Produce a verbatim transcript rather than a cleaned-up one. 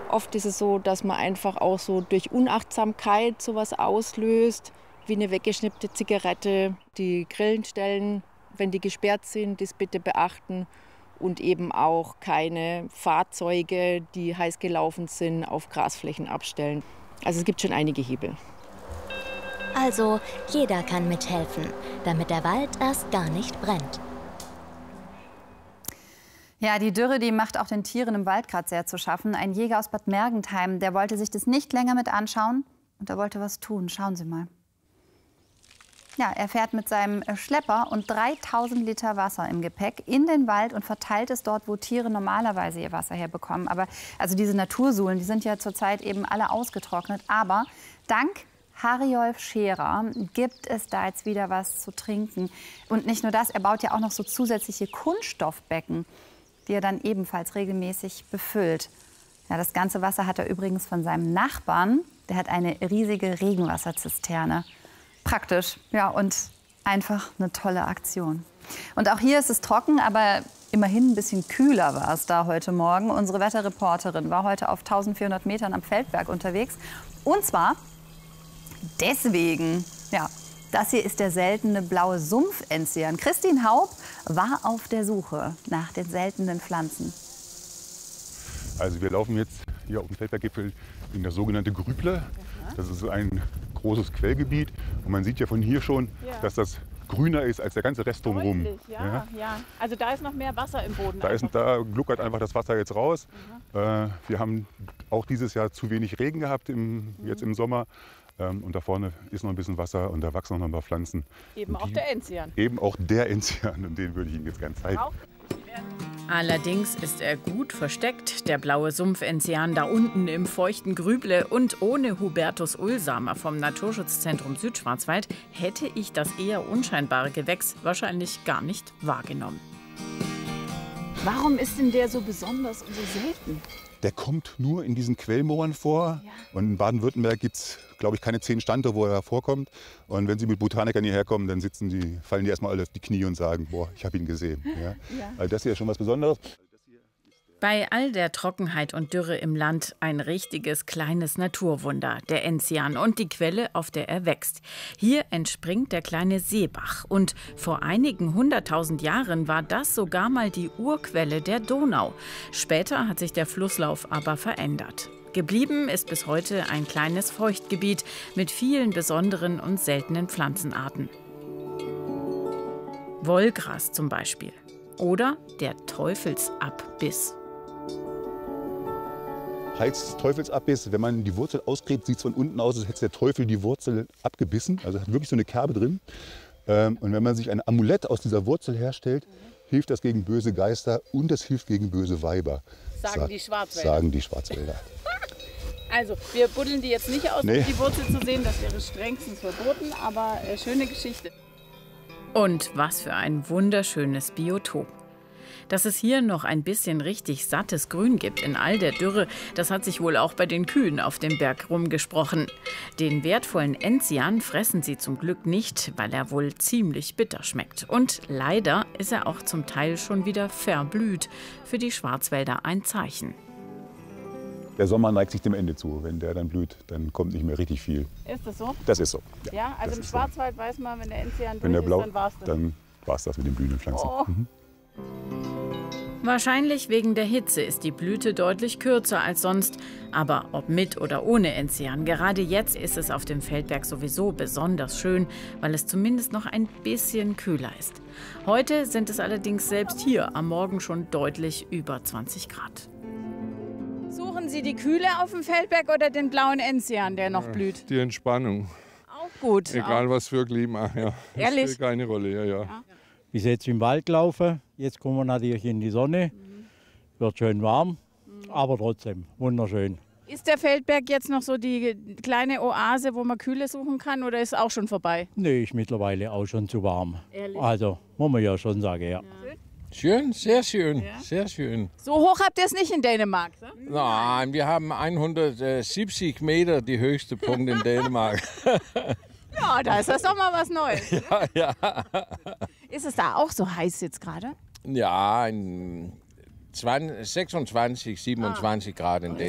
Oft ist es so, dass man einfach auch so durch Unachtsamkeit sowas auslöst, wie eine weggeschnippte Zigarette. Die Grillenstellen, wenn die gesperrt sind, das bitte beachten. Und eben auch keine Fahrzeuge, die heiß gelaufen sind, auf Grasflächen abstellen. Also es gibt schon einige Hebel. Also jeder kann mithelfen, damit der Wald erst gar nicht brennt. Ja, die Dürre, die macht auch den Tieren im Wald gerade sehr zu schaffen. Ein Jäger aus Bad Mergentheim, der wollte sich das nicht länger mit anschauen und er wollte was tun. Schauen Sie mal. Ja, er fährt mit seinem Schlepper und dreitausend Liter Wasser im Gepäck in den Wald und verteilt es dort, wo Tiere normalerweise ihr Wasser herbekommen. Aber also diese Natursuhlen, die sind ja zurzeit eben alle ausgetrocknet. Aber dank Harjolf Scherer gibt es da jetzt wieder was zu trinken. Und nicht nur das, er baut ja auch noch so zusätzliche Kunststoffbecken, die er dann ebenfalls regelmäßig befüllt. Ja, das ganze Wasser hat er übrigens von seinem Nachbarn. Der hat eine riesige Regenwasserzisterne. Praktisch, ja, und einfach eine tolle Aktion. Und auch hier ist es trocken, aber immerhin ein bisschen kühler war es da heute Morgen. Unsere Wetterreporterin war heute auf eintausendvierhundert Metern am Feldberg unterwegs. Und zwar deswegen, ja, das hier ist der seltene blaue Sumpfenzian. Christine Haub war auf der Suche nach den seltenen Pflanzen. Also wir laufen jetzt hier auf dem Feldberggipfel in das sogenannte Grüble. Das ist so ein großes Quellgebiet und man sieht ja von hier schon, ja, dass das grüner ist als der ganze Rest drumherum. Ja, ja. Ja. Also da ist noch mehr Wasser im Boden. Da, ist, da gluckert einfach das Wasser jetzt raus. Mhm. Äh, wir haben auch dieses Jahr zu wenig Regen gehabt im, mhm. jetzt im Sommer. Ähm, und da vorne ist noch ein bisschen Wasser und da wachsen noch ein paar Pflanzen. Eben die, auch der Enzian. Eben auch der Enzian und den würde ich Ihnen jetzt gerne zeigen. Auch. Allerdings ist er gut versteckt, der blaue Sumpfenzian da unten im feuchten Grüble. Und ohne Hubertus Ulsamer vom Naturschutzzentrum Südschwarzwald hätte ich das eher unscheinbare Gewächs wahrscheinlich gar nicht wahrgenommen. Warum ist denn der so besonders und so selten? Der kommt nur in diesen Quellmooren vor. Ja. Und in Baden-Württemberg gibt es, glaube ich, keine zehn Standorte, wo er vorkommt. Und wenn Sie mit Botanikern hierher kommen, dann sitzen die, fallen die erstmal alle auf die Knie und sagen, boah, ich habe ihn gesehen. Ja. Ja. Also das hier ist schon was Besonderes. Bei all der Trockenheit und Dürre im Land ein richtiges kleines Naturwunder, der Enzian und die Quelle, auf der er wächst. Hier entspringt der kleine Seebach und vor einigen hunderttausend Jahren war das sogar mal die Urquelle der Donau. Später hat sich der Flusslauf aber verändert. Geblieben ist bis heute ein kleines Feuchtgebiet mit vielen besonderen und seltenen Pflanzenarten. Wollgras zum Beispiel oder der Teufelsabbiss. Heißt Teufelsabbiss, wenn man die Wurzel ausgräbt, sieht es von unten aus, als hätte der Teufel die Wurzel abgebissen. Also hat wirklich so eine Kerbe drin. Und wenn man sich ein Amulett aus dieser Wurzel herstellt, hilft das gegen böse Geister und das hilft gegen böse Weiber. Sagen Sag, die Schwarzwälder. Sagen die Schwarzwälder. Also, wir buddeln die jetzt nicht aus, nee. um die Wurzel zu sehen. Das wäre strengstens verboten, aber äh, schöne Geschichte. Und was für ein wunderschönes Biotop. Dass es hier noch ein bisschen richtig sattes Grün gibt in all der Dürre, das hat sich wohl auch bei den Kühen auf dem Berg rumgesprochen. Den wertvollen Enzian fressen sie zum Glück nicht, weil er wohl ziemlich bitter schmeckt. Und leider ist er auch zum Teil schon wieder verblüht. Für die Schwarzwälder ein Zeichen. Der Sommer neigt sich dem Ende zu. Wenn der dann blüht, dann kommt nicht mehr richtig viel. Ist das so? Das ist so. Ja, ja, also im Schwarzwald so. Weiß man, wenn der Enzian wenn durch der blau, ist, dann war's das. Dann war's das mit den blühenden Pflanzen. Oh. Mhm. Wahrscheinlich wegen der Hitze ist die Blüte deutlich kürzer als sonst. Aber ob mit oder ohne Enzian, gerade jetzt ist es auf dem Feldberg sowieso besonders schön, weil es zumindest noch ein bisschen kühler ist. Heute sind es allerdings selbst hier am Morgen schon deutlich über zwanzig Grad. Suchen Sie die Kühle auf dem Feldberg oder den blauen Enzian, der noch blüht? Die Entspannung. Auch gut. Egal auch. was für Klima, ja. Ehrlich? Das spielt keine Rolle, ja, ja. ja. Bis jetzt im Wald laufen, jetzt kommen wir natürlich in die Sonne, mhm. wird schön warm, mhm. aber trotzdem wunderschön. Ist der Feldberg jetzt noch so die kleine Oase, wo man Kühle suchen kann, oder ist auch schon vorbei? Nee, ist mittlerweile auch schon zu warm. Ehrlich? Also, muss man ja schon sagen, ja. ja. Schön, sehr schön, ja. sehr schön. So hoch habt ihr es nicht in Dänemark, ne? Nein, wir haben hundertsiebzig Meter, die höchste Punkt in Dänemark. Ja, da ist das doch mal was Neues. Ja, ja. Ist es da auch so heiß jetzt gerade? Ja, in sechsundzwanzig, siebenundzwanzig ah. Grad in Dänemark.